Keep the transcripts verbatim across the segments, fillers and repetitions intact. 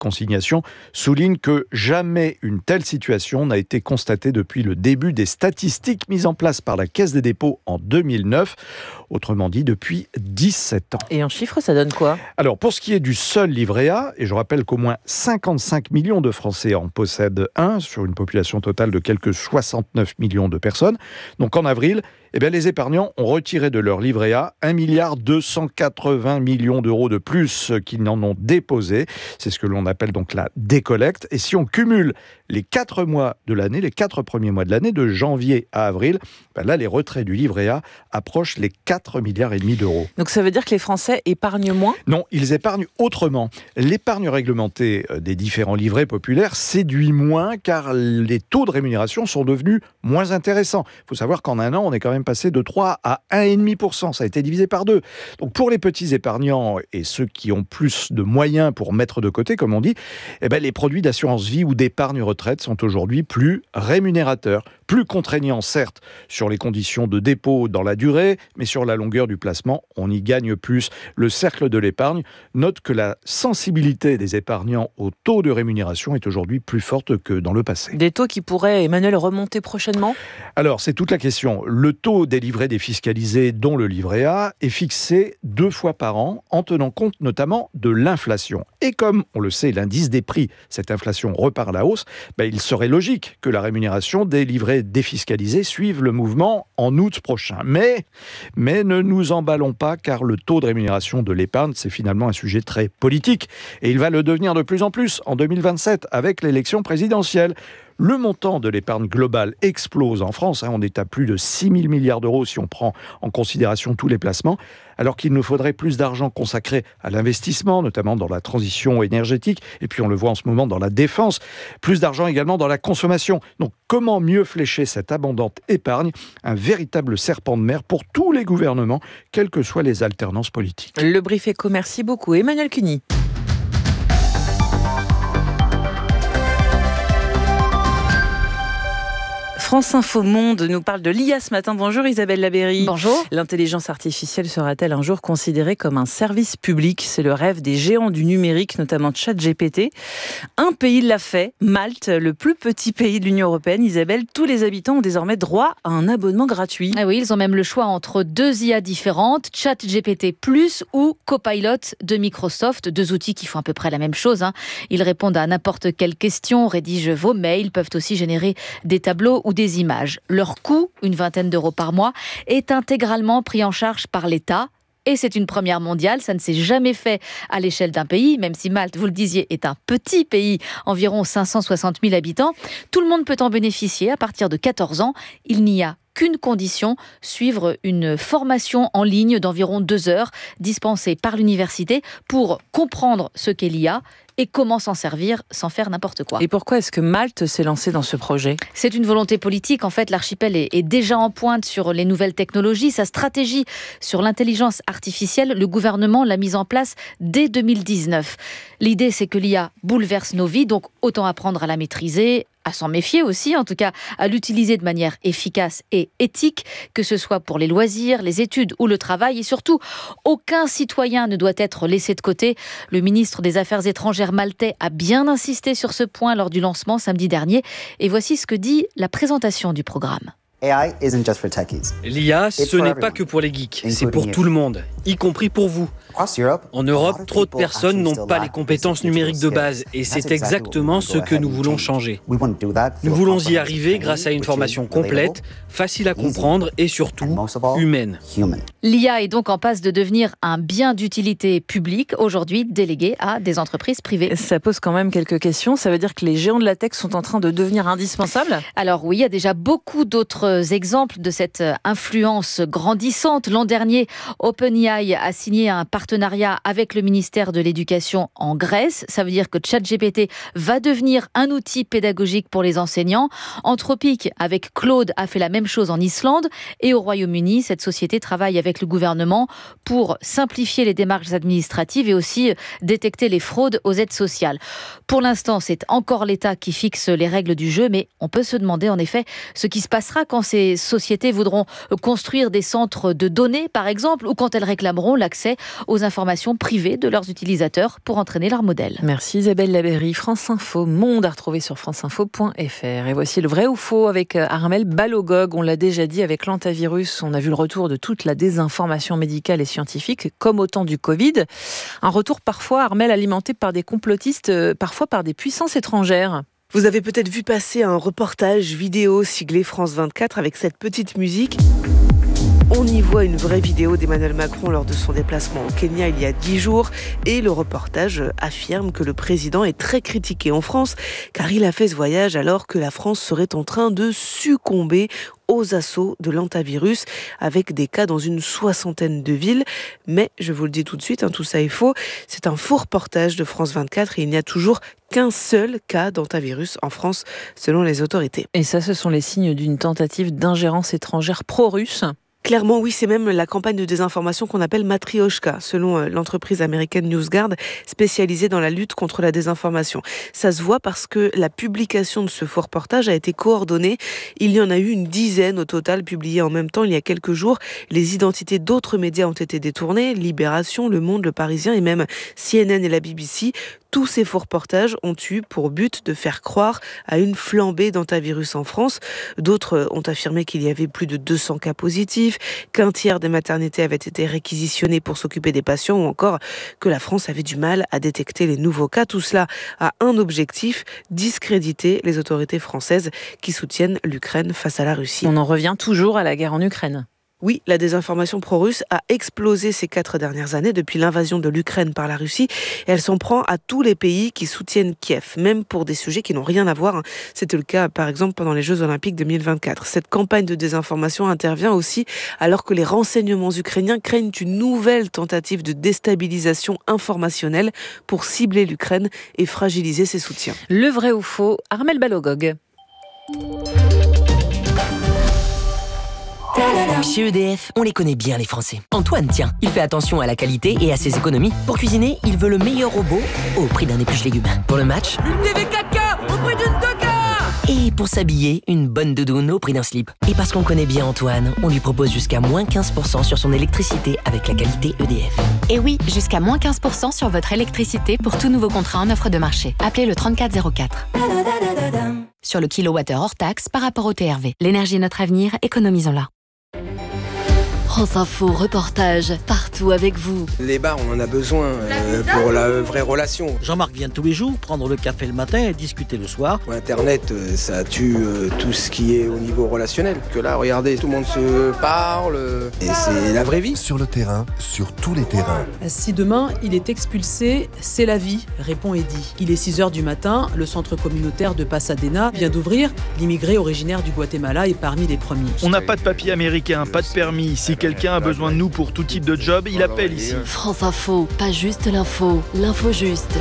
consignation souligne que jamais une telle situation n'a été constatée depuis le début des statistiques mises en place par la Caisse des dépôts en deux mille neuf, autrement dit depuis dix-sept ans. Et en chiffres, ça donne quoi ? Alors, pour ce qui est du seul livret A, et je rappelle qu'au moins cinquante-cinq millions de Français en possèdent un, sur une population totale de quelques soixante-neuf millions de personnes, donc en avril, eh bien, les épargnants ont retiré de leur livret A un milliard deux cent quatre-vingts millions d'euros de plus qu'ils n'en ont déposé. C'est ce que l'on appelle donc la décollecte. Et si on cumule les quatre mois de l'année, les quatre premiers mois de l'année, de janvier à avril, ben là, les retraits du livret A approchent les quatre milliards et demi d'euros. Donc ça veut dire que les Français épargnent moins ? Non, ils épargnent autrement. L'épargne réglementée des différents livrets populaires séduit moins car les taux de rémunération sont devenus moins intéressants. Il faut savoir qu'en un an, on est quand même passé de trois à un virgule cinq pour cent. Ça a été divisé par deux. Donc pour les petits épargnants et ceux qui ont plus de moyens pour mettre de côté, comme on dit, eh ben les produits d'assurance vie ou d'épargne retraite sont aujourd'hui plus rémunérateurs, plus contraignants certes sur les conditions de dépôt dans la durée, mais sur la longueur du placement, on y gagne plus. Le cercle de l'épargne note que la sensibilité des épargnants au taux de rémunération est aujourd'hui plus forte que dans le passé. Des taux qui pourraient, Emmanuel, remonter prochainement ? Alors, c'est toute la question. Le taux des livrets défiscalisés, dont le livret A, est fixé deux fois par an, en tenant compte notamment de l'inflation. Et comme, on le sait, l'indice des prix, cette inflation repart à la hausse, ben, il serait logique que la rémunération des livrets défiscalisés suive le mouvement en août prochain. Mais, mais ne nous emballons pas, car le taux de rémunération de l'épargne, c'est finalement un sujet très politique. Et il va le devenir de plus en plus en deux mille vingt-sept, avec l'élection présidentielle. Le montant de l'épargne globale explose en France. Hein, on est à plus de six mille milliards d'euros si on prend en considération tous les placements, alors qu'il nous faudrait plus d'argent consacré à l'investissement, notamment dans la transition énergétique, et puis on le voit en ce moment dans la défense, plus d'argent également dans la consommation. Donc comment mieux flécher cette abondante épargne ? Un véritable serpent de mer pour tous les gouvernements, quelles que soient les alternances politiques. Le Brief Éco, merci beaucoup. Emmanuel Cuny. France Info Monde nous parle de l'I A ce matin. Bonjour Isabelle Labeyrie. Bonjour. L'intelligence artificielle sera-t-elle un jour considérée comme un service public ? C'est le rêve des géants du numérique, notamment ChatGPT. Un pays l'a fait, Malte, le plus petit pays de l'Union européenne. Isabelle, tous les habitants ont désormais droit à un abonnement gratuit. Ah oui, ils ont même le choix entre deux I A différentes, ChatGPT plus ou Copilot de Microsoft, deux outils qui font à peu près la même chose. Hein. Ils répondent à n'importe quelle question, rédigent vos mails, peuvent aussi générer des tableaux ou des des images. Leur coût, une vingtaine d'euros par mois, est intégralement pris en charge par l'État. Et c'est une première mondiale, ça ne s'est jamais fait à l'échelle d'un pays, même si Malte, vous le disiez, est un petit pays, environ cinq cent soixante mille habitants. Tout le monde peut en bénéficier à partir de quatorze ans. Il n'y a qu'une condition, suivre une formation en ligne d'environ deux heures, dispensée par l'université, pour comprendre ce qu'est l'I A et comment s'en servir sans faire n'importe quoi. Et pourquoi est-ce que Malte s'est lancé dans ce projet ? C'est une volonté politique. En fait, l'archipel est, est déjà en pointe sur les nouvelles technologies. Sa stratégie sur l'intelligence artificielle, le gouvernement l'a mise en place dès deux mille dix-neuf. L'idée, c'est que l'I A bouleverse nos vies, donc autant apprendre à la maîtriser, à s'en méfier aussi, en tout cas à l'utiliser de manière efficace et éthique, que ce soit pour les loisirs, les études ou le travail. Et surtout, aucun citoyen ne doit être laissé de côté. Le ministre des Affaires étrangères maltais a bien insisté sur ce point lors du lancement samedi dernier. Et voici ce que dit la présentation du programme. L'I A, ce n'est pas que pour les geeks, c'est pour tout le monde, y compris pour vous. En Europe, trop de personnes n'ont pas les compétences numériques de base et c'est exactement ce que nous voulons changer. Nous voulons y arriver grâce à une formation complète, facile à comprendre et surtout humaine. L'I A est donc en passe de devenir un bien d'utilité publique, aujourd'hui délégué à des entreprises privées. Ça pose quand même quelques questions. Ça veut dire que les géants de la tech sont en train de devenir indispensables ? Alors oui, il y a déjà beaucoup d'autres exemples de cette influence grandissante. L'an dernier, OpenAI a signé un partenariat avec le ministère de l'Éducation en Grèce. Ça veut dire que ChatGPT va devenir un outil pédagogique pour les enseignants. Anthropic, avec Claude, a fait la même chose en Islande. Et au Royaume-Uni, cette société travaille avec le gouvernement pour simplifier les démarches administratives et aussi détecter les fraudes aux aides sociales. Pour l'instant, c'est encore l'État qui fixe les règles du jeu, mais on peut se demander en effet ce qui se passera quand ces sociétés voudront construire des centres de données, par exemple, ou quand elles réclameront l'accès aux informations privées de leurs utilisateurs pour entraîner leur modèle. Merci Isabelle Labéry. France Info Monde à retrouver sur franceinfo point f r. Et voici le vrai ou faux avec Armelle Balogog. On l'a déjà dit, avec l'antivirus, on a vu le retour de toute la désinformation médicale et scientifique, comme au temps du Covid. Un retour parfois, Armelle, alimenté par des complotistes, parfois par des puissances étrangères. Vous avez peut-être vu passer un reportage vidéo siglé France vingt-quatre avec cette petite musique. On y voit une vraie vidéo d'Emmanuel Macron lors de son déplacement au Kenya il y a dix jours et le reportage affirme que le président est très critiqué en France car il a fait ce voyage alors que la France serait en train de succomber aux assauts de l'antivirus avec des cas dans une soixantaine de villes. Mais je vous le dis tout de suite, hein, tout ça est faux. C'est un faux reportage de France vingt-quatre et il n'y a toujours qu'un seul cas d'antivirus en France selon les autorités. Et ça, ce sont les signes d'une tentative d'ingérence étrangère pro-russe ? Clairement, oui, c'est même la campagne de désinformation qu'on appelle Matrioshka, selon l'entreprise américaine NewsGuard, spécialisée dans la lutte contre la désinformation. Ça se voit parce que la publication de ce faux reportage a été coordonnée. Il y en a eu une dizaine au total publiées en même temps il y a quelques jours. Les identités d'autres médias ont été détournées, Libération, Le Monde, Le Parisien et même C N N et la B B C. Tous ces faux reportages ont eu pour but de faire croire à une flambée d'antivirus en France. D'autres ont affirmé qu'il y avait plus de deux cents cas positifs, qu'un tiers des maternités avaient été réquisitionnées pour s'occuper des patients ou encore que la France avait du mal à détecter les nouveaux cas. Tout cela a un objectif, discréditer les autorités françaises qui soutiennent l'Ukraine face à la Russie. On en revient toujours à la guerre en Ukraine. Oui, la désinformation pro-russe a explosé ces quatre dernières années depuis l'invasion de l'Ukraine par la Russie. Et elle s'en prend à tous les pays qui soutiennent Kiev, même pour des sujets qui n'ont rien à voir. C'était le cas, par exemple, pendant les Jeux Olympiques deux mille vingt-quatre. Cette campagne de désinformation intervient aussi alors que les renseignements ukrainiens craignent une nouvelle tentative de déstabilisation informationnelle pour cibler l'Ukraine et fragiliser ses soutiens. Le vrai ou faux, Armelle Balogog. Chez E D F, on les connaît bien les Français. Antoine, tiens, il fait attention à la qualité et à ses économies. Pour cuisiner, il veut le meilleur robot au prix d'un épluche légumes. Pour le match, une T V quatre K au prix d'une deux K. Et pour s'habiller, une bonne doudoune au prix d'un slip. Et parce qu'on connaît bien Antoine, on lui propose jusqu'à moins quinze pour cent sur son électricité avec la qualité E D F. Et oui, jusqu'à moins quinze pour cent sur votre électricité pour tout nouveau contrat en offre de marché. Appelez le trente-quatre zéro quatre. Sur le kilowattheure hors taxe par rapport au T R V. L'énergie est notre avenir, économisons-la. France Info, reportage, partout avec vous. Les bars, on en a besoin euh, pour la vraie relation. Jean-Marc vient tous les jours, prendre le café le matin et discuter le soir. Internet, euh, ça tue euh, tout ce qui est au niveau relationnel. Que là, regardez, tout le monde se parle, euh, et c'est la vraie vie. Sur le terrain, sur tous les terrains. Si demain, il est expulsé, c'est la vie, répond Eddy. Il est six heures du matin, le centre communautaire de Pasadena vient d'ouvrir. L'immigré originaire du Guatemala est parmi les premiers. On n'a pas de papier américain, pas de permis. Si quelqu'un a besoin de nous pour tout type de job, il appelle ici. France Info, pas juste l'info, l'info juste.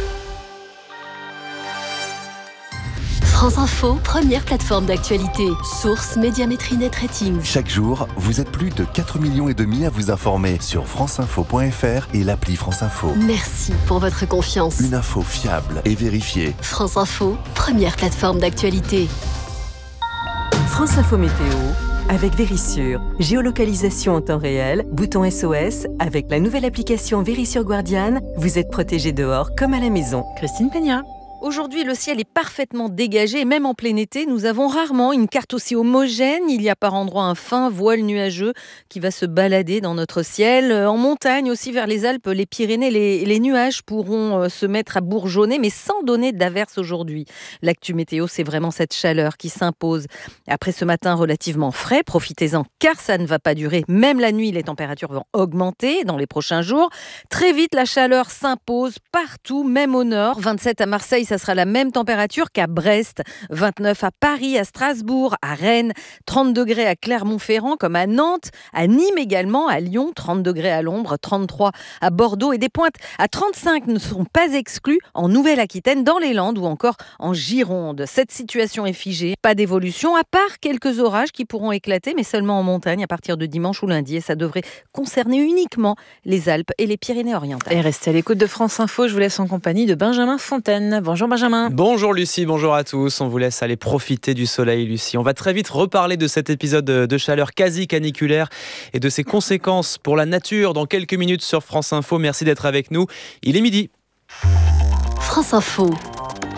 France Info, première plateforme d'actualité. Source Médiamétrie Net Ratings. Chaque jour, vous êtes plus de quatre millions et demi à vous informer sur franceinfo point f r et l'appli France Info. Merci pour votre confiance. Une info fiable et vérifiée. France Info, première plateforme d'actualité. France Info Météo avec Vérissure. Géolocalisation en temps réel, bouton S O S. Avec la nouvelle application Vérissure Guardian, vous êtes protégé dehors comme à la maison. Christine Peña. Aujourd'hui, le ciel est parfaitement dégagé, et même en plein été, nous avons rarement une carte aussi homogène. Il y a par endroits un fin voile nuageux qui va se balader dans notre ciel. En montagne aussi, vers les Alpes, les Pyrénées, les, les nuages pourront se mettre à bourgeonner, mais sans donner d'averse aujourd'hui. L'actu météo, c'est vraiment cette chaleur qui s'impose. Après ce matin relativement frais, profitez-en car ça ne va pas durer. Même la nuit, les températures vont augmenter dans les prochains jours. Très vite, la chaleur s'impose partout, même au nord. vingt-sept à Marseille, ça sera la même température qu'à Brest, vingt-neuf à Paris, à Strasbourg, à Rennes, trente degrés à Clermont-Ferrand comme à Nantes, à Nîmes également, à Lyon, trente degrés à l'ombre, trente-trois à Bordeaux et des pointes à trente-cinq ne seront pas exclues en Nouvelle-Aquitaine, dans les Landes ou encore en Gironde. Cette situation est figée, pas d'évolution à part quelques orages qui pourront éclater mais seulement en montagne à partir de dimanche ou lundi et ça devrait concerner uniquement les Alpes et les Pyrénées-Orientales. Et restez à l'écoute de France Info, je vous laisse en compagnie de Benjamin Fontaine. Bonjour. Bonjour Benjamin. Bonjour Lucie, bonjour à tous. On vous laisse aller profiter du soleil, Lucie. On va très vite reparler de cet épisode de chaleur quasi caniculaire et de ses conséquences pour la nature dans quelques minutes sur France Info. Merci d'être avec nous. Il est midi. France Info.